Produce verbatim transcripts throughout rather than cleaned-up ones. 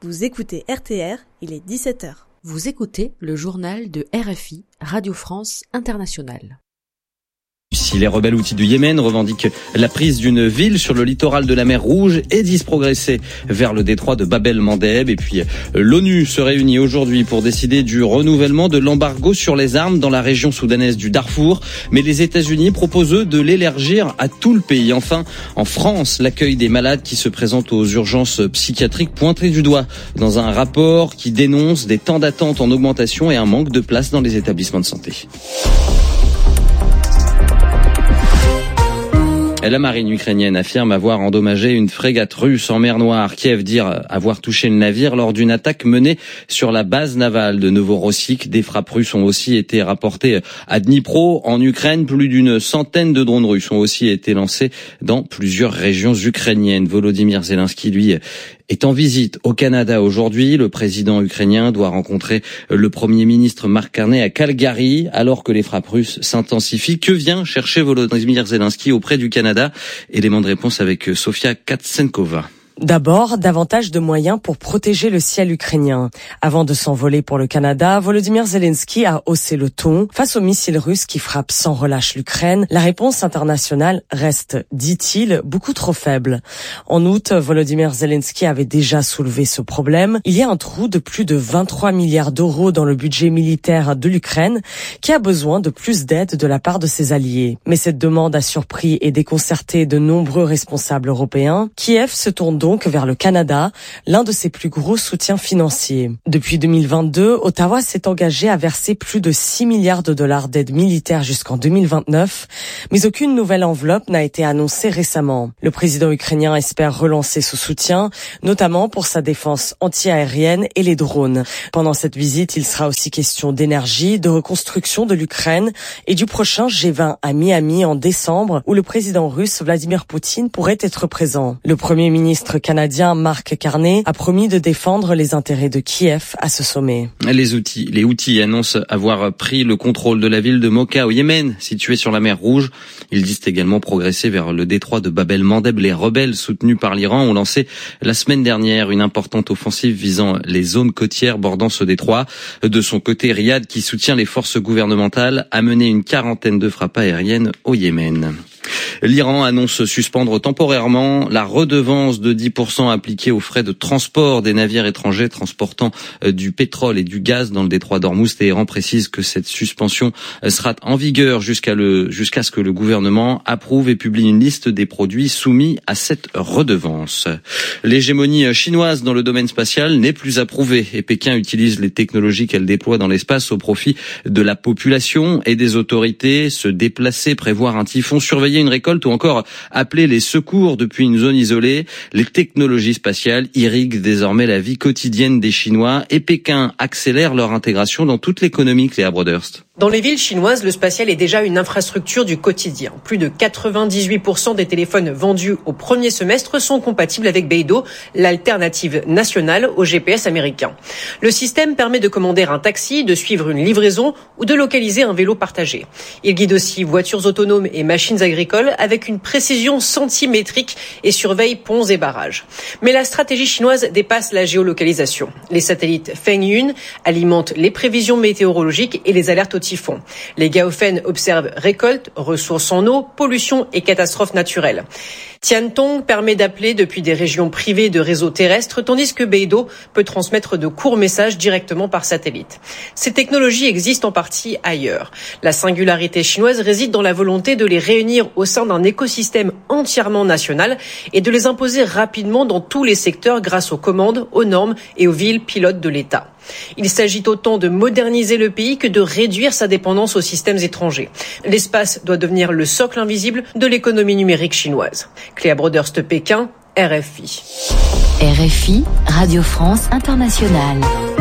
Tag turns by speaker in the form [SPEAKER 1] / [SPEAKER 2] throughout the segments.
[SPEAKER 1] Vous écoutez R T R, il est dix-sept heures.
[SPEAKER 2] Vous écoutez le journal de R F I, Radio France Internationale.
[SPEAKER 3] Si les rebelles houthis du Yémen revendiquent la prise d'une ville sur le littoral de la mer Rouge et disent progresser vers le détroit de Bab el-Mandeb. Et puis l'ONU se réunit aujourd'hui pour décider du renouvellement de l'embargo sur les armes dans la région soudanaise du Darfour. Mais les États-Unis proposent eux de l'élargir à tout le pays. Enfin, en France, l'accueil des malades qui se présentent aux urgences psychiatriques pointé du doigt dans un rapport qui dénonce des temps d'attente en augmentation et un manque de place dans les établissements de santé. La marine ukrainienne affirme avoir endommagé une frégate russe en mer Noire. Kiev dit avoir touché le navire lors d'une attaque menée sur la base navale de Novorossiysk. Des frappes russes ont aussi été rapportées à Dnipro, en Ukraine. Plus d'une centaine de drones russes ont aussi été lancés dans plusieurs régions ukrainiennes. Volodymyr Zelensky, lui, est en visite au Canada aujourd'hui. Le président ukrainien doit rencontrer le premier ministre Mark Carney à Calgary, alors que les frappes russes s'intensifient. Que vient chercher Volodymyr Zelensky auprès du Canada? Élément de réponse avec Sofia Katsenkova.
[SPEAKER 4] D'abord, davantage de moyens pour protéger le ciel ukrainien. Avant de s'envoler pour le Canada, Volodymyr Zelensky a haussé le ton. Face aux missiles russes qui frappent sans relâche l'Ukraine, la réponse internationale reste, dit-il, beaucoup trop faible. En août, Volodymyr Zelensky avait déjà soulevé ce problème. Il y a un trou de plus de vingt-trois milliards d'euros dans le budget militaire de l'Ukraine qui a besoin de plus d'aide de la part de ses alliés. Mais cette demande a surpris et déconcerté de nombreux responsables européens. Kiev se tourne donc donc vers le Canada, l'un de ses plus gros soutiens financiers. Depuis deux mille vingt-deux, Ottawa s'est engagé à verser plus de six milliards de dollars d'aide militaire jusqu'en deux mille vingt-neuf, mais aucune nouvelle enveloppe n'a été annoncée récemment. Le président ukrainien espère relancer ce soutien, notamment pour sa défense anti-aérienne et les drones. Pendant cette visite, il sera aussi question d'énergie, de reconstruction de l'Ukraine et du prochain G vingt à Miami en décembre, où le président russe Vladimir Poutine pourrait être présent. Le premier ministre canadien Mark Carney a promis de défendre les intérêts de Kiev à ce sommet.
[SPEAKER 3] Les Houthis, les Houthis annoncent avoir pris le contrôle de la ville de Mocha au Yémen, située sur la mer Rouge. Ils disent également progresser vers le détroit de Bab el-Mandeb. Les rebelles soutenus par l'Iran ont lancé la semaine dernière une importante offensive visant les zones côtières bordant ce détroit. De son côté, Riyad, qui soutient les forces gouvernementales, a mené une quarantaine de frappes aériennes au Yémen. L'Iran annonce suspendre temporairement la redevance de dix pour cent appliquée aux frais de transport des navires étrangers transportant du pétrole et du gaz dans le détroit d'Ormuz. Téhéran précise que cette suspension sera en vigueur jusqu'à le, jusqu'à ce que le gouvernement approuve et publie une liste des produits soumis à cette redevance. L'hégémonie chinoise dans le domaine spatial n'est plus approuvée et Pékin utilise les technologies qu'elle déploie dans l'espace au profit de la population et des autorités. Se déplacer, prévoir un typhon, surveiller une récolte ou encore appeler les secours depuis une zone isolée. Les technologies spatiales irriguent désormais la vie quotidienne des Chinois et Pékin accélère leur intégration dans toute l'économie. Cléa Broderst.
[SPEAKER 5] Dans les villes chinoises, le spatial est déjà une infrastructure du quotidien. Plus de quatre-vingt-dix-huit pour cent des téléphones vendus au premier semestre sont compatibles avec Beidou, l'alternative nationale au G P S américain. Le système permet de commander un taxi, de suivre une livraison ou de localiser un vélo partagé. Il guide aussi voitures autonomes et machines agricoles avec une précision centimétrique et surveille ponts et barrages. Mais la stratégie chinoise dépasse la géolocalisation. Les satellites Fengyun alimentent les prévisions météorologiques et les alertes au typhon. Les Gaofen observent récoltes, ressources en eau, pollution et catastrophes naturelles. Tiantong permet d'appeler depuis des régions privées de réseaux terrestres, tandis que Beidou peut transmettre de courts messages directement par satellite. Ces technologies existent en partie ailleurs. La singularité chinoise réside dans la volonté de les réunir au sein d'un écosystème entièrement national et de les imposer rapidement dans tous les secteurs grâce aux commandes, aux normes et aux villes pilotes de l'État. Il s'agit autant de moderniser le pays que de réduire sa dépendance aux systèmes étrangers. L'espace doit devenir le socle invisible de l'économie numérique chinoise. Cléa Broderst, Pékin, R F I.
[SPEAKER 2] R F I, Radio France Internationale.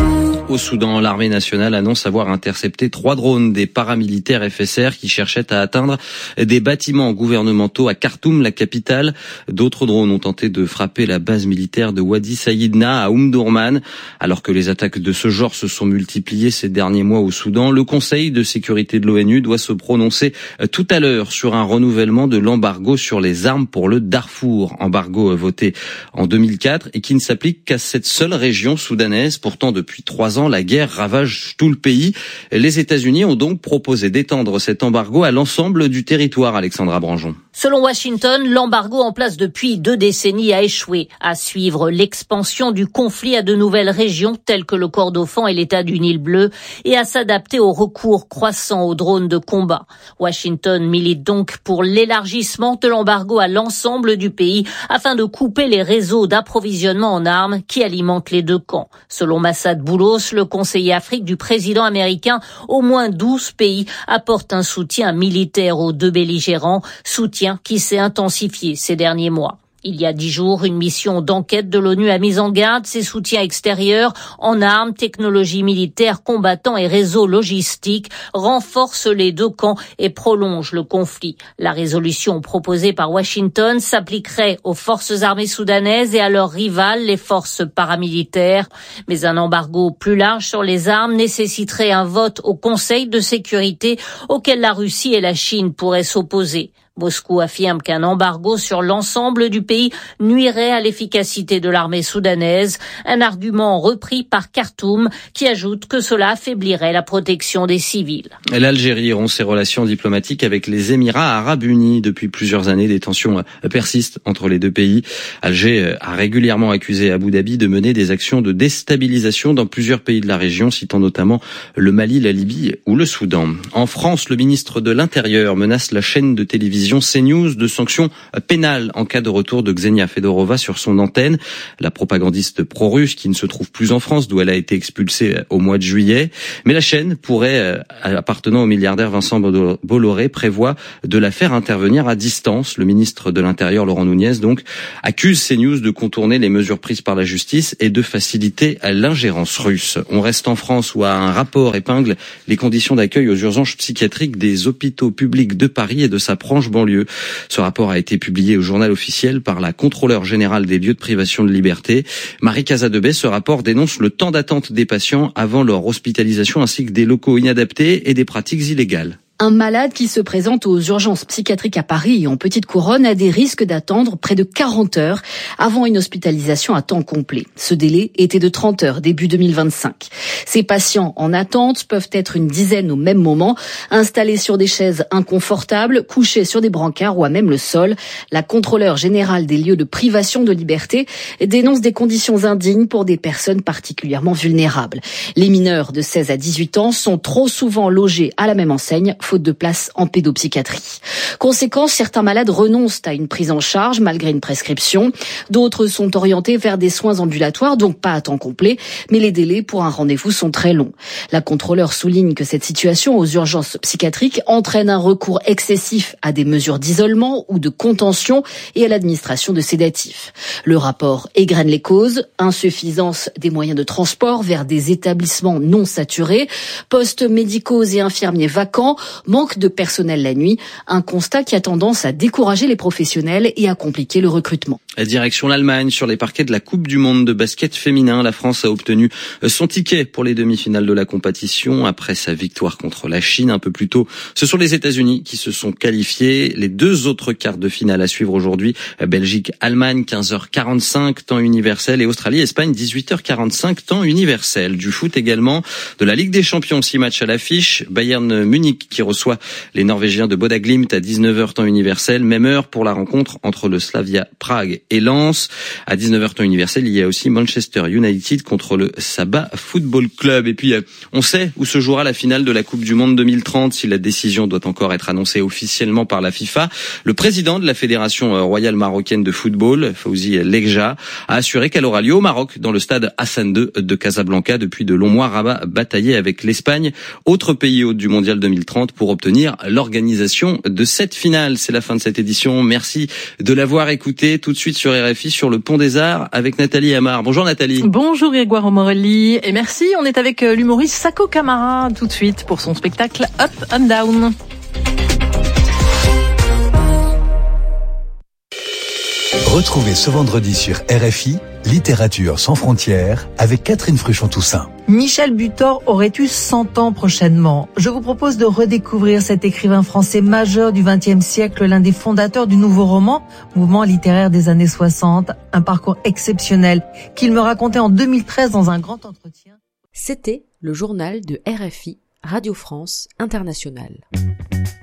[SPEAKER 3] Au Soudan, l'armée nationale annonce avoir intercepté trois drones des paramilitaires F S R qui cherchaient à atteindre des bâtiments gouvernementaux à Khartoum, la capitale. D'autres drones ont tenté de frapper la base militaire de Wadi Saïdna à Omdurman. Alors que les attaques de ce genre se sont multipliées ces derniers mois au Soudan, le Conseil de sécurité de l'ONU doit se prononcer tout à l'heure sur un renouvellement de l'embargo sur les armes pour le Darfour. Embargo voté en deux mille quatre et qui ne s'applique qu'à cette seule région soudanaise. Pourtant, depuis trois ans, la guerre ravage tout le pays. Les États-Unis ont donc proposé d'étendre cet embargo à l'ensemble du territoire, Alexandra Branjon.
[SPEAKER 6] Selon Washington, l'embargo en place depuis deux décennies a échoué à suivre l'expansion du conflit à de nouvelles régions telles que le Kordofan et l'État du Nil bleu et à s'adapter au recours croissant aux drones de combat. Washington milite donc pour l'élargissement de l'embargo à l'ensemble du pays afin de couper les réseaux d'approvisionnement en armes qui alimentent les deux camps. Selon Massad Boulos, le conseiller Afrique du président américain, au moins douze pays apportent un soutien militaire aux deux belligérants, soutien qui s'est intensifié ces derniers mois. Il y a dix jours, une mission d'enquête de l'ONU a mis en garde ses soutiens extérieurs en armes, technologies militaires, combattants et réseaux logistiques renforcent les deux camps et prolongent le conflit. La résolution proposée par Washington s'appliquerait aux forces armées soudanaises et à leurs rivales, les forces paramilitaires. Mais un embargo plus large sur les armes nécessiterait un vote au Conseil de sécurité auquel la Russie et la Chine pourraient s'opposer. Moscou affirme qu'un embargo sur l'ensemble du pays nuirait à l'efficacité de l'armée soudanaise, un argument repris par Khartoum qui ajoute que cela affaiblirait la protection des civils.
[SPEAKER 3] L'Algérie rompt ses relations diplomatiques avec les Émirats arabes unis. Depuis plusieurs années, des tensions persistent entre les deux pays. Alger a régulièrement accusé Abu Dhabi de mener des actions de déstabilisation dans plusieurs pays de la région, citant notamment le Mali, la Libye ou le Soudan. En France, le ministre de l'Intérieur menace la chaîne de télévision CNews de sanctions pénales en cas de retour de Ksenia Fedorova sur son antenne. La propagandiste pro-russe qui ne se trouve plus en France, d'où elle a été expulsée au mois de juillet. Mais la chaîne pourrait, appartenant au milliardaire Vincent Bolloré, prévoit de la faire intervenir à distance. Le ministre de l'Intérieur, Laurent Nunez, donc, accuse CNews de contourner les mesures prises par la justice et de faciliter l'ingérence russe. On reste en France où un rapport épingle les conditions d'accueil aux urgences psychiatriques des hôpitaux publics de Paris et de sa branche banlieue. Ce rapport a été publié au journal officiel par la contrôleure générale des lieux de privation de liberté. Marie Casadebey, ce rapport dénonce le temps d'attente des patients avant leur hospitalisation ainsi que des locaux inadaptés et des pratiques illégales.
[SPEAKER 7] Un malade qui se présente aux urgences psychiatriques à Paris et en Petite Couronne a des risques d'attendre près de quarante heures avant une hospitalisation à temps complet. Ce délai était de trente heures début deux mille vingt-cinq. Ces patients en attente peuvent être une dizaine au même moment, installés sur des chaises inconfortables, couchés sur des brancards ou à même le sol. La contrôleure générale des lieux de privation de liberté dénonce des conditions indignes pour des personnes particulièrement vulnérables. Les mineurs de seize à dix-huit ans sont trop souvent logés à la même enseigne, faute de place en pédopsychiatrie. Conséquence, certains malades renoncent à une prise en charge malgré une prescription. D'autres sont orientés vers des soins ambulatoires, donc pas à temps complet, mais les délais pour un rendez-vous sont très longs. La contrôleure souligne que cette situation aux urgences psychiatriques entraîne un recours excessif à des mesures d'isolement ou de contention et à l'administration de sédatifs. Le rapport égrène les causes: insuffisance des moyens de transport vers des établissements non saturés, postes médicaux et infirmiers vacants, manque de personnel la nuit, un constat qui a tendance à décourager les professionnels et à compliquer le recrutement.
[SPEAKER 3] Direction l'Allemagne, sur les parquets de la Coupe du Monde de basket féminin, la France a obtenu son ticket pour les demi-finales de la compétition après sa victoire contre la Chine un peu plus tôt. Ce sont les États-Unis qui se sont qualifiés. Les deux autres quarts de finale à suivre aujourd'hui: Belgique-Allemagne, quinze heures quarante-cinq temps universel, et Australie-Espagne, dix-huit heures quarante-cinq temps universel. Du foot également, de la Ligue des Champions, six matchs à l'affiche. Bayern-Munich qui reçoit les Norvégiens de Boda Glimt à dix-neuf heures temps universel. Même heure pour la rencontre entre le Slavia Prague et Lens. À dix-neuf heures temps universel, il y a aussi Manchester United contre le Sabah Football Club. Et puis, on sait où se jouera la finale de la Coupe du Monde deux mille trente, si la décision doit encore être annoncée officiellement par la FIFA. Le président de la Fédération royale marocaine de football, Fawzi Legja, a assuré qu'elle aura lieu au Maroc, dans le stade Hassan deux de Casablanca. Depuis de longs mois, Rabat bataillait avec l'Espagne, autre pays hôte du mondial deux mille trente, pour obtenir l'organisation de cette finale. C'est la fin de cette édition. Merci de l'avoir écouté. Tout de suite sur R F I, sur le Pont des Arts, avec Nathalie Amar. Bonjour Nathalie.
[SPEAKER 8] Bonjour Grégoire Morelli. Et merci, on est avec l'humoriste Sako Camara tout de suite pour son spectacle Up and Down.
[SPEAKER 9] Retrouvez ce vendredi sur R F I, Littérature sans frontières, avec Catherine Fruchon-Toussaint.
[SPEAKER 10] Michel Butor aurait eu cent ans prochainement. Je vous propose de redécouvrir cet écrivain français majeur du vingtième siècle, l'un des fondateurs du nouveau roman, mouvement littéraire des années soixante, un parcours exceptionnel qu'il me racontait en deux mille treize dans un grand entretien.
[SPEAKER 2] C'était le journal de R F I, Radio France Internationale.